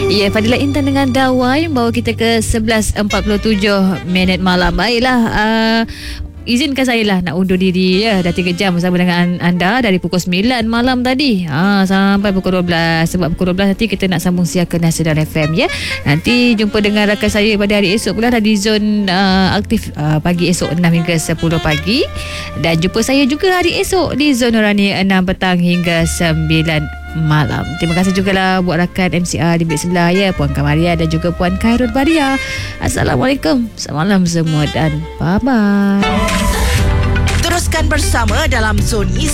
Ya, Fadilah Intan dengan Dawai bawa kita ke 11.47 malam. Baiklah, izinkan saya lah nak undur diri ya. Dah 3 jam bersama dengan anda dari pukul 9 malam tadi sampai pukul 12. Sebab pukul 12 nanti kita nak sambung siarkan Nasional FM ya. Nanti jumpa dengan rakan saya pada hari esok pula di zon aktif pagi esok 6 hingga 10 pagi. Dan jumpa saya juga hari esok di zon Nurani 6 petang hingga 9 malam. Terima kasih juga lah buat rakan MCR di bilik sebelah ya, Puan Kamaria dan juga Puan Khairul Baria. Assalamualaikum. Selamat malam semua dan bye-bye. Teruskan bersama dalam Zon Isu